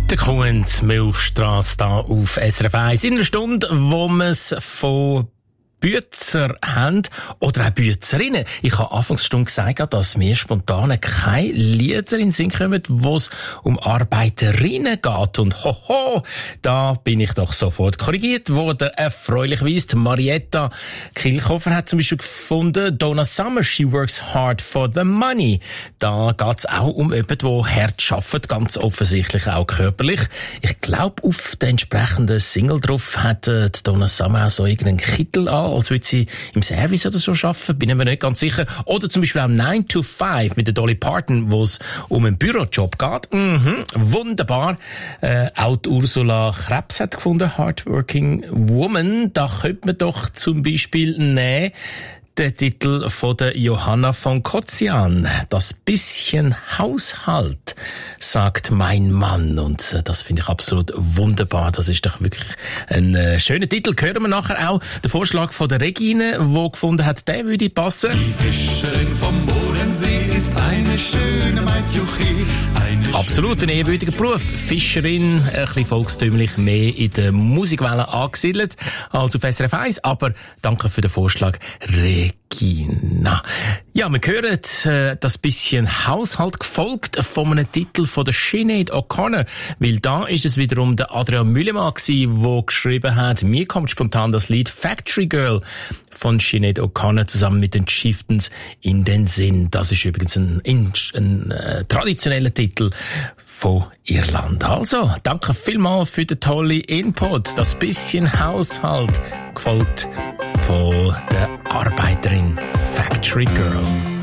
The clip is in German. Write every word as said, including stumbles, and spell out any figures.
Der Kuhn Milchstrasse da auf S R F eins. In einer Stunde, wo wir es von Bützer haben oder auch Bützerinnen. Ich habe Anfangsstunde gesagt, dass mir spontan keine Lieder in den Sinn kommen, wo es um Arbeiterinnen geht. Und hoho, da bin ich doch sofort korrigiert worden. Erfreulicherweise, Marietta Kilchhofer hat zum Beispiel gefunden, Donna Summer, she works hard for the money. Da geht es auch um jemanden, der hart arbeitet, ganz offensichtlich auch körperlich. Ich glaube, auf der entsprechenden Single drauf hat äh, Donna Summer auch so irgendeinen Kittel an, als würde sie im Service oder so arbeiten, bin ich mir nicht ganz sicher. Oder zum Beispiel auch nine to five mit der Dolly Parton, wo es um einen Bürojob geht. Mhm, wunderbar. Äh, auch die Ursula Krebs hat gefunden, Hardworking Woman. Da könnte man doch zum Beispiel nehmen, der Titel von der Johanna von Kotzian. Das bisschen Haushalt, sagt mein Mann. Und äh, das finde ich absolut wunderbar. Das ist doch wirklich ein äh, schöner Titel. Hören wir nachher auch den Vorschlag von der Regine, die gefunden hat, der würde passen. Die Fischerin vom Bodensee ist eine schöne Maidjuchi. Absolut, ein ehrwürdiger Beruf. Fischerin, ein bisschen volkstümlich, mehr in der Musikwelle angesiedelt als auf S R F eins. Aber danke für den Vorschlag, Regina. Ja, wir hören äh, das bisschen Haushalt, gefolgt von einem Titel von der Sinead O'Connor, weil da ist es wiederum der Adrian Müllemann gewesen, der geschrieben hat, mir kommt spontan das Lied Factory Girl von Sinead O'Connor zusammen mit den Chieftains in den Sinn. Das ist übrigens ein, ein, ein äh, traditioneller Titel von Irland. Also, danke vielmals für den tollen Input. Das bisschen Haushalt, gefolgt von der Arbeiterin Factory Girl.